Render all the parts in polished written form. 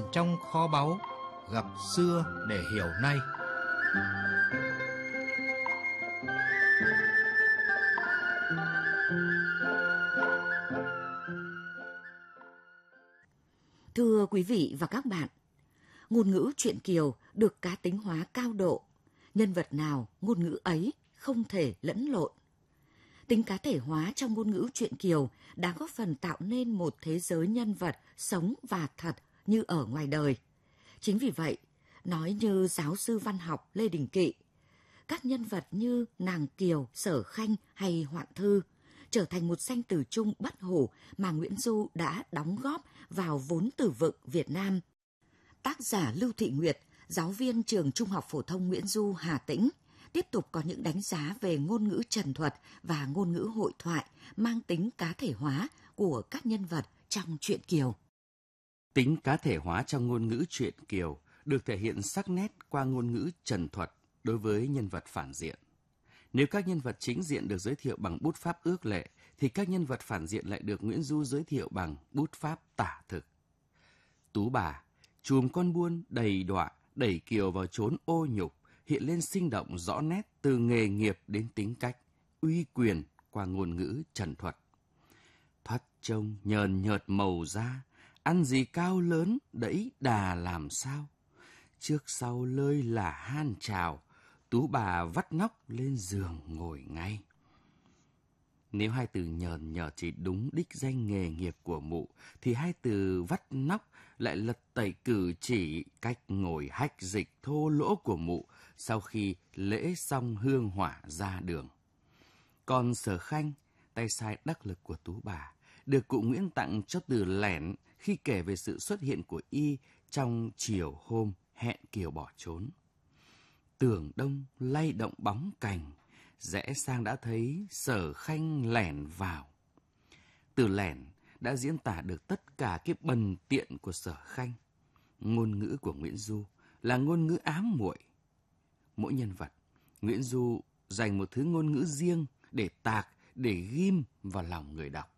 trong kho báu, gặp xưa để hiểu nay. Thưa quý vị và các bạn, ngôn ngữ truyện Kiều được cá tính hóa cao độ. Nhân vật nào, ngôn ngữ ấy không thể lẫn lộn. Tính cá thể hóa trong ngôn ngữ truyện Kiều đã góp phần tạo nên một thế giới nhân vật sống và thật như ở ngoài đời. Chính vì vậy, nói như giáo sư văn học Lê Đình Kỵ, các nhân vật như nàng Kiều, Sở Khanh hay Hoạn Thư trở thành một danh từ chung bất hủ mà Nguyễn Du đã đóng góp vào vốn từ vựng Việt Nam. Tác giả Lưu Thị Nguyệt, giáo viên trường Trung học phổ thông Nguyễn Du, Hà Tĩnh, tiếp tục có những đánh giá về ngôn ngữ trần thuật và ngôn ngữ hội thoại mang tính cá thể hóa của các nhân vật trong truyện Kiều. Tính cá thể hóa trong ngôn ngữ truyện Kiều được thể hiện sắc nét qua ngôn ngữ trần thuật đối với nhân vật phản diện. Nếu các nhân vật chính diện được giới thiệu bằng bút pháp ước lệ, thì các nhân vật phản diện lại được Nguyễn Du giới thiệu bằng bút pháp tả thực. Tú bà, chùm con buôn đầy đọa, đẩy Kiều vào chốn ô nhục, hiện lên sinh động rõ nét từ nghề nghiệp đến tính cách, uy quyền qua ngôn ngữ trần thuật. Thoát trông nhờn nhợt màu da, ăn gì cao lớn, đẫy đà làm sao. Trước sau lơi là han trào, tú bà vắt nóc lên giường ngồi ngay. Nếu hai từ nhờn nhợt chỉ đúng đích danh nghề nghiệp của mụ, thì hai từ vắt nóc lại lật tẩy cử chỉ cách ngồi hách dịch thô lỗ của mụ sau khi lễ xong hương hỏa ra đường. Còn Sở Khanh, tay sai đắc lực của tú bà, được cụ Nguyễn tặng cho từ lẻn khi kể về sự xuất hiện của y trong chiều hôm hẹn Kiều bỏ trốn. Tường đông lay động bóng cành, rẽ sang đã thấy Sở Khanh lẻn vào. Từ lẻn đã diễn tả được tất cả cái bần tiện của Sở Khanh. Ngôn ngữ của Nguyễn Du là ngôn ngữ ám muội. Mỗi nhân vật, Nguyễn Du dành một thứ ngôn ngữ riêng để tạc, để ghim vào lòng người đọc.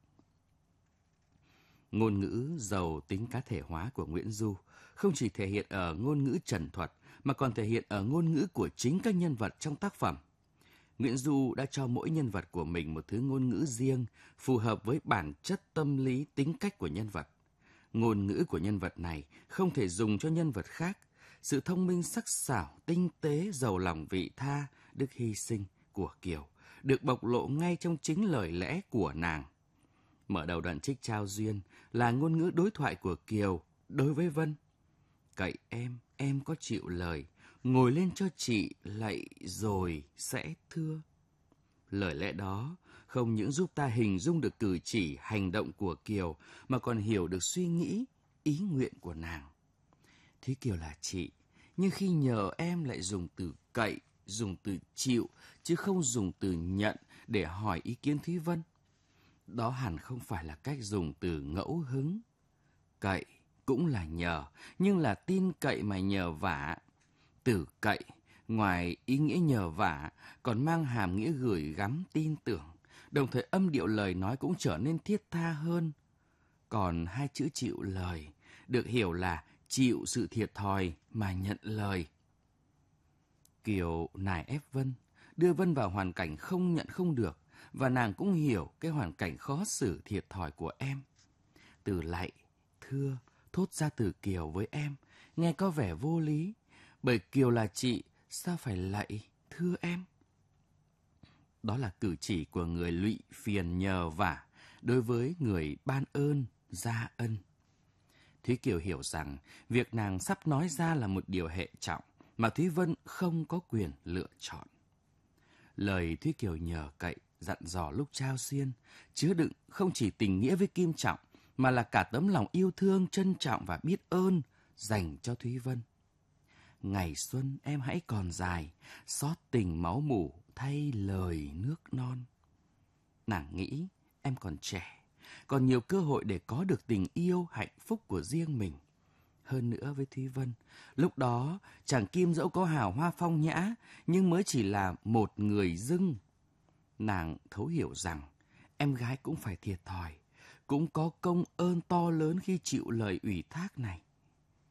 Ngôn ngữ giàu tính cá thể hóa của Nguyễn Du không chỉ thể hiện ở ngôn ngữ trần thuật, mà còn thể hiện ở ngôn ngữ của chính các nhân vật trong tác phẩm. Nguyễn Du đã cho mỗi nhân vật của mình một thứ ngôn ngữ riêng, phù hợp với bản chất tâm lý tính cách của nhân vật. Ngôn ngữ của nhân vật này không thể dùng cho nhân vật khác. Sự thông minh sắc sảo, tinh tế, giàu lòng vị tha, đức hy sinh của Kiều được bộc lộ ngay trong chính lời lẽ của nàng. Mở đầu đoạn trích trao duyên là ngôn ngữ đối thoại của Kiều đối với Vân. Cậy em có chịu lời, ngồi lên cho chị lạy rồi sẽ thưa. Lời lẽ đó không những giúp ta hình dung được cử chỉ, hành động của Kiều, mà còn hiểu được suy nghĩ, ý nguyện của nàng. Thúy Kiều là chị, nhưng khi nhờ em lại dùng từ cậy, dùng từ chịu, chứ không dùng từ nhận để hỏi ý kiến Thúy Vân. Đó hẳn không phải là cách dùng từ ngẫu hứng. Cậy cũng là nhờ, nhưng là tin cậy mà nhờ vả. Từ cậy, ngoài ý nghĩa nhờ vả, còn mang hàm nghĩa gửi gắm tin tưởng, đồng thời âm điệu lời nói cũng trở nên thiết tha hơn. Còn hai chữ chịu lời được hiểu là chịu sự thiệt thòi mà nhận lời. Kiều nài ép Vân, đưa Vân vào hoàn cảnh không nhận không được, và nàng cũng hiểu cái hoàn cảnh khó xử thiệt thòi của em. Từ lạy, thưa thốt ra từ Kiều với em nghe có vẻ vô lý, bởi Kiều là chị, sao phải lạy thưa em? Đó là cử chỉ của người lụy phiền nhờ vả đối với người ban ơn gia ân. Thúy Kiều hiểu rằng việc nàng sắp nói ra là một điều hệ trọng mà Thúy Vân không có quyền lựa chọn. Lời Thúy Kiều nhờ cậy, dặn dò lúc trao xuyên chứa đựng không chỉ tình nghĩa với Kim Trọng, mà là cả tấm lòng yêu thương, trân trọng và biết ơn dành cho Thúy Vân. Ngày xuân em hãy còn dài, xót tình máu mủ thay lời nước non. Nàng nghĩ em còn trẻ, còn nhiều cơ hội để có được tình yêu hạnh phúc của riêng mình. Hơn nữa với Thúy Vân, lúc đó chàng Kim dẫu có hào hoa phong nhã, nhưng mới chỉ là một người dưng. Nàng thấu hiểu rằng em gái cũng phải thiệt thòi, cũng có công ơn to lớn khi chịu lời ủy thác này.